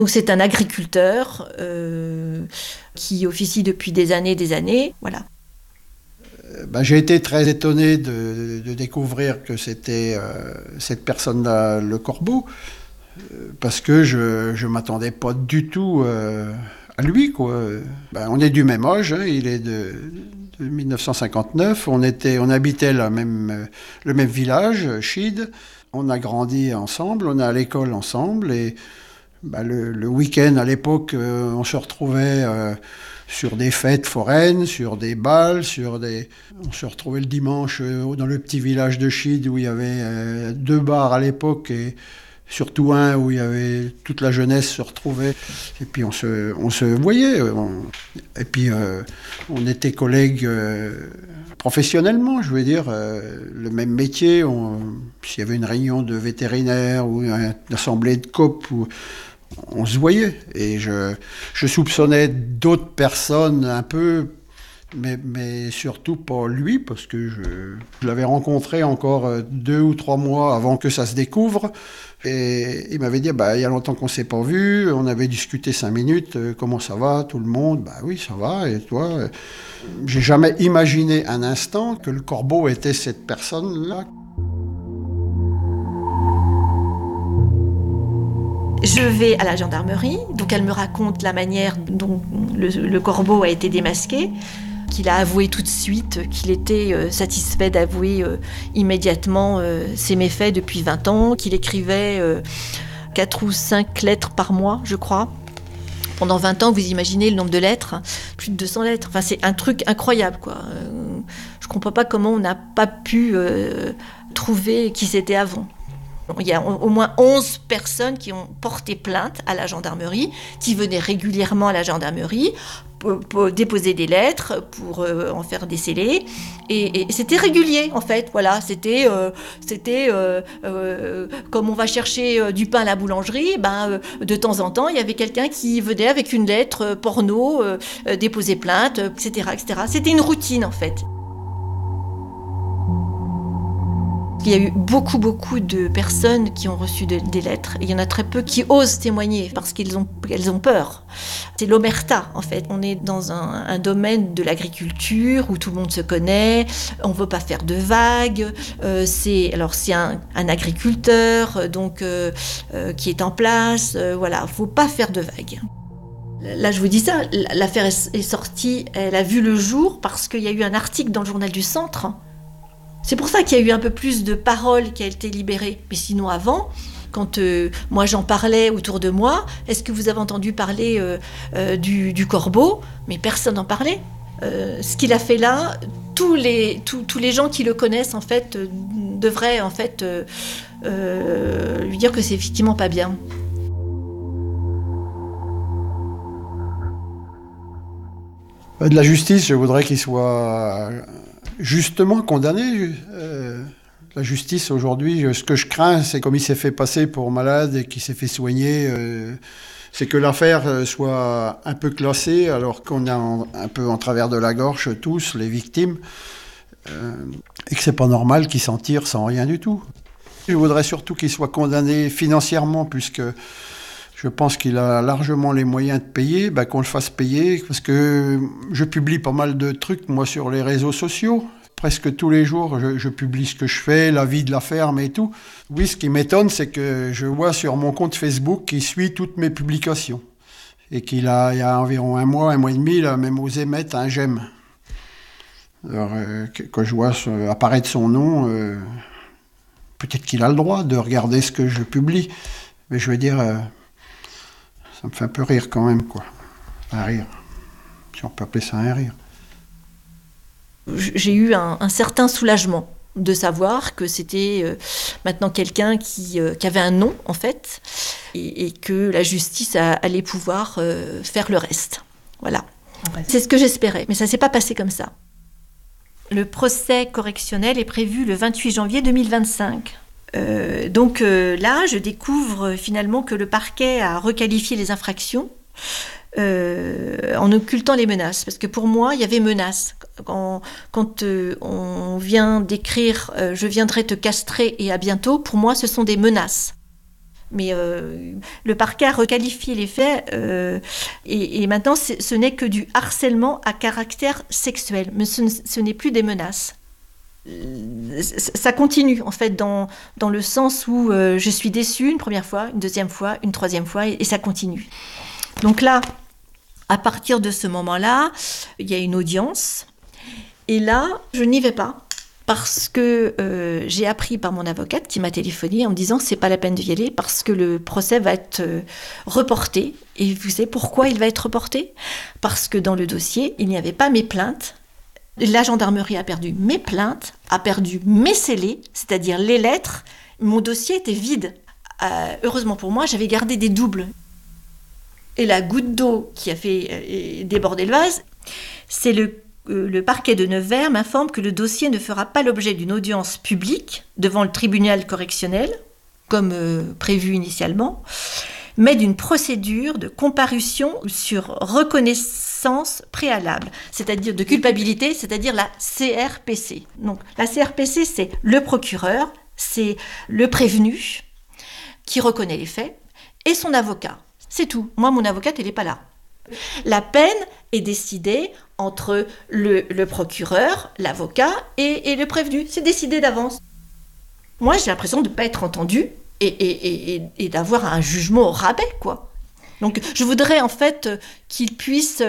Donc c'est un agriculteur qui officie depuis des années, voilà. J'ai été très étonné de découvrir que c'était cette personne-là, le corbeau, parce que je ne m'attendais pas du tout à lui, quoi. On est du même âge, hein, il est de 1959, on habitait le même village, Chide, on a grandi ensemble, on est à l'école ensemble, et le week-end à l'époque, on se retrouvait sur des fêtes foraines, sur des bals, on se retrouvait le dimanche dans le petit village de Chide où il y avait 2 bars à l'époque et surtout un où il y avait toute la jeunesse se retrouvait. Et puis on se voyait. Et puis on était collègues professionnellement, je veux dire, le même métier. S'il y avait une réunion de vétérinaires ou une assemblée de COP, on se voyait. Et je soupçonnais d'autres personnes un peu, mais surtout pas lui, parce que je l'avais rencontré encore 2 ou 3 mois avant que ça se découvre. Et il m'avait dit, il y a longtemps qu'on ne s'est pas vu, on avait discuté 5 minutes, comment ça va, tout le monde? Oui, ça va, et toi? J'ai jamais imaginé un instant que le corbeau était cette personne-là. Je vais à la gendarmerie, donc elle me raconte la manière dont le corbeau a été démasqué, qu'il a avoué tout de suite, qu'il était satisfait d'avouer immédiatement ses méfaits depuis 20 ans, qu'il écrivait 4 ou 5 lettres par mois, je crois. Pendant 20 ans, vous imaginez le nombre de lettres, plus de 200 lettres. Enfin, c'est un truc incroyable, quoi. Je ne comprends pas comment on n'a pas pu trouver qui c'était avant. Il y a au moins 11 personnes qui ont porté plainte à la gendarmerie, qui venaient régulièrement à la gendarmerie pour déposer des lettres, pour en faire des scellés. Et c'était régulier, en fait. Voilà, c'était comme on va chercher du pain à la boulangerie, de temps en temps, il y avait quelqu'un qui venait avec une lettre porno, déposer plainte, etc., etc. C'était une routine, en fait. Il y a eu beaucoup de personnes qui ont reçu des lettres. Et il y en a très peu qui osent témoigner parce qu'elles ont peur. C'est l'omerta, en fait. On est dans un domaine de l'agriculture où tout le monde se connaît. On ne veut pas faire de vagues. C'est un agriculteur qui est en place. Voilà, il ne faut pas faire de vagues. Là, je vous dis ça, l'affaire est sortie, elle a vu le jour parce qu'il y a eu un article dans le journal du Centre. C'est pour ça qu'il y a eu un peu plus de paroles qui a été libérée. Mais sinon, avant, quand moi j'en parlais autour de moi, est-ce que vous avez entendu parler du corbeau? Mais personne n'en parlait. Ce qu'il a fait là, tous les gens qui le connaissent, en fait, devraient en fait, lui dire que c'est effectivement pas bien. De la justice, je voudrais qu'il soit justement condamné. La justice aujourd'hui, ce que je crains, c'est comme il s'est fait passer pour malade et qu'il s'est fait soigner, c'est que l'affaire soit un peu classée alors qu'on est un peu en travers de la gorge tous, les victimes, et que c'est pas normal qu'il s'en tire sans rien du tout. Je voudrais surtout qu'il soit condamné financièrement, puisque je pense qu'il a largement les moyens de payer, qu'on le fasse payer, parce que je publie pas mal de trucs, moi, sur les réseaux sociaux. Presque tous les jours, je publie ce que je fais, la vie de la ferme et tout. Oui, ce qui m'étonne, c'est que je vois sur mon compte Facebook qu'il suit toutes mes publications. Et il y a environ un mois et demi, il a même osé mettre un j'aime. Alors, quand je vois apparaître son nom, peut-être qu'il a le droit de regarder ce que je publie. Mais je veux dire... ça me fait un peu rire quand même, quoi. Un rire. Si on peut appeler ça un rire. J'ai eu un certain soulagement de savoir que c'était maintenant quelqu'un qui avait un nom, en fait, et que la justice allait pouvoir faire le reste. Voilà. C'est ce que j'espérais, mais ça ne s'est pas passé comme ça. Le procès correctionnel est prévu le 28 janvier 2025. Là, je découvre finalement que le parquet a requalifié les infractions en occultant les menaces. Parce que pour moi, il y avait menaces. Quand on vient d'écrire « Je viendrai te castrer et à bientôt », pour moi, ce sont des menaces. Mais le parquet a requalifié les faits et maintenant ce n'est que du harcèlement à caractère sexuel, mais ce n'est plus des menaces. Ça continue en fait dans le sens où je suis déçue une première fois, une deuxième fois, une troisième fois et ça continue. Donc là, à partir de ce moment-là, il y a une audience et là, je n'y vais pas. Parce que j'ai appris par mon avocate qui m'a téléphoné en me disant c'est pas la peine d'y aller parce que le procès va être reporté. Et vous savez pourquoi il va être reporté ? Parce que dans le dossier, il n'y avait pas mes plaintes. La gendarmerie a perdu mes plaintes, a perdu mes scellés, c'est-à-dire les lettres. Mon dossier était vide. Heureusement pour moi, j'avais gardé des doubles. Et la goutte d'eau qui a fait déborder le vase, c'est le parquet de Nevers m'informe que le dossier ne fera pas l'objet d'une audience publique devant le tribunal correctionnel, comme prévu initialement, mais d'une procédure de comparution sur reconnaissance préalable, c'est-à-dire de culpabilité, c'est-à-dire la CRPC. Donc la CRPC, c'est le procureur, c'est le prévenu qui reconnaît les faits, et son avocat. C'est tout. Moi, mon avocate, elle n'est pas là. La peine est décidée entre le procureur, l'avocat et le prévenu. C'est décidé d'avance. Moi, j'ai l'impression de ne pas être entendue et d'avoir un jugement au rabais, quoi. Donc, je voudrais en fait qu'il puisse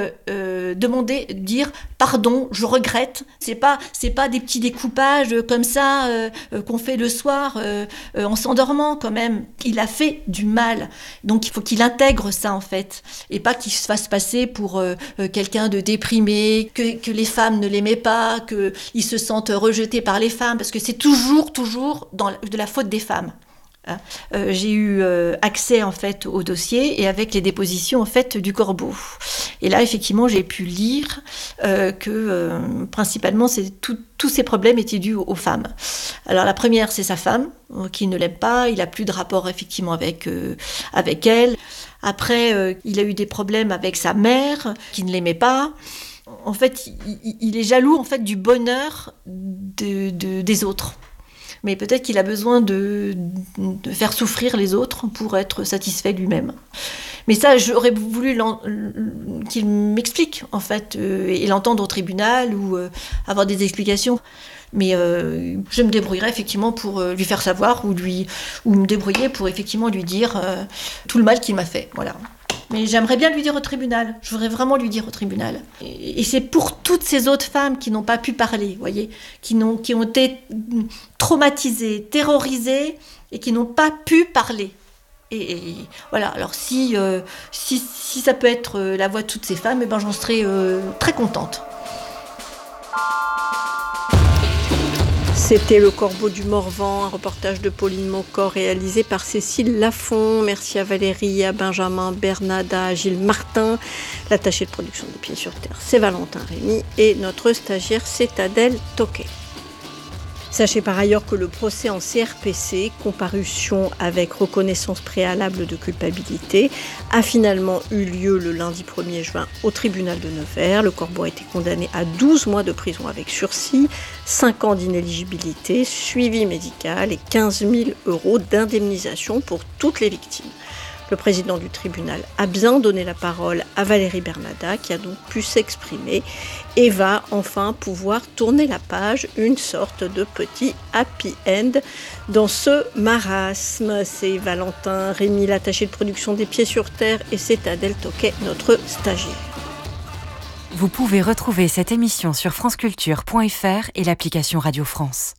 dire pardon, je regrette. C'est pas des petits découpages comme ça qu'on fait le soir en s'endormant quand même. Il a fait du mal, donc il faut qu'il intègre ça en fait, et pas qu'il se fasse passer pour quelqu'un de déprimé, que les femmes ne l'aimaient pas, qu'il se sente rejeté par les femmes, parce que c'est toujours de la faute des femmes. J'ai eu accès en fait au dossier et avec les dépositions en fait du corbeau. Et là effectivement j'ai pu lire que principalement tous ces problèmes étaient dus aux femmes. Alors la première c'est sa femme qui ne l'aime pas, il a plus de rapport effectivement avec elle. Après il a eu des problèmes avec sa mère qui ne l'aimait pas. En fait il est jaloux en fait du bonheur des autres. Mais peut-être qu'il a besoin de faire souffrir les autres pour être satisfait lui-même. Mais ça, j'aurais voulu qu'il m'explique, en fait, et l'entendre au tribunal ou avoir des explications. Mais je me débrouillerai effectivement pour lui faire savoir ou me débrouiller pour effectivement lui dire tout le mal qu'il m'a fait. Voilà. Mais j'aimerais bien lui dire au tribunal. Je voudrais vraiment lui dire au tribunal. Et c'est pour toutes ces autres femmes qui n'ont pas pu parler, vous voyez, qui ont été traumatisées, terrorisées et qui n'ont pas pu parler. Et voilà. Alors si ça peut être la voix de toutes ces femmes, eh ben j'en serais très contente. C'était Le Corbeau du Morvan, un reportage de Pauline Maucor réalisé par Cécile Lafont. Merci à Valérie, à Benjamin Bernada, à Gilles Martin. L'attaché de production de Pieds sur Terre, c'est Valentin Rémy. Et notre stagiaire, c'est Adèle Toquet. Sachez par ailleurs que le procès en CRPC, comparution avec reconnaissance préalable de culpabilité, a finalement eu lieu le lundi 1er juin au tribunal de Nevers. Le Corbeau a été condamné à 12 mois de prison avec sursis, 5 ans d'inéligibilité, suivi médical et 15 000 € d'indemnisation pour toutes les victimes. Le président du tribunal a bien donné la parole à Valérie Bernada, qui a donc pu s'exprimer et va enfin pouvoir tourner la page, une sorte de petit happy end dans ce marasme. C'est Valentin Rémy, l'attaché de production des Pieds sur Terre, et c'est Adèle Toquet, notre stagiaire. Vous pouvez retrouver cette émission sur franceculture.fr et l'application Radio France.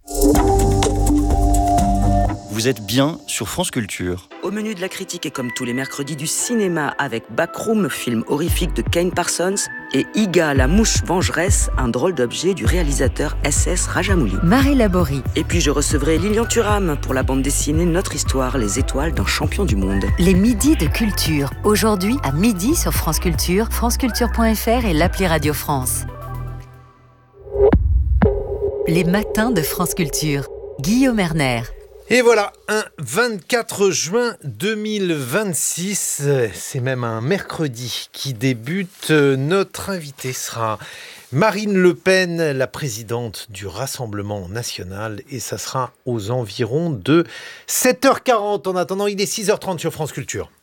Vous êtes bien sur France Culture. Au menu de la critique et comme tous les mercredis du cinéma avec Backroom, film horrifique de Kane Parsons, et Iga, la mouche vengeresse, un drôle d'objet du réalisateur SS Rajamouli. Marie Laborie. Et puis je recevrai Lilian Thuram pour la bande dessinée Notre Histoire, les étoiles d'un champion du monde. Les midis de culture. Aujourd'hui à midi sur France Culture, franceculture.fr et l'appli Radio France. Les matins de France Culture. Guillaume Erner. Et voilà, un 24 juin 2026, c'est même un mercredi qui débute. Notre invitée sera Marine Le Pen, la présidente du Rassemblement national, et ça sera aux environs de 7h40. En attendant, il est 6h30 sur France Culture.